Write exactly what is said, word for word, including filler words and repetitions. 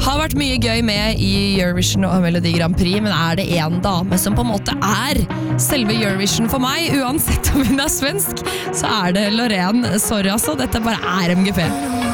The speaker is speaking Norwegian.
Har vært mye gøy med i Eurovision og Melodi Grand Prix, men er det en dame som på en måte er selve Eurovision for meg, uansett om hun er svensk, så er det Loreen. Sorry altså, dette bare er M G P.